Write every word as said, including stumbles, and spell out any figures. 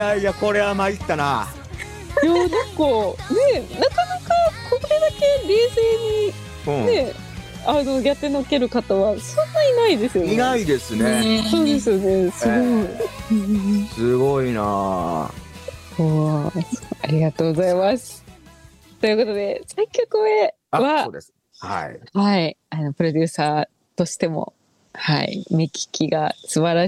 やいや、これは参ったな。 いや、なんかね、なかなかこれだけ冷静にね、うん、あのやってのける方はそんないないですよね。 いないですね。 そうですよね。すごい。えー、 すごいな。 ありがとうございます。ということでさんきょくめは、 そうです。はい。 はい、あのプロデューサーとしても、はい、目利きが素晴らしい。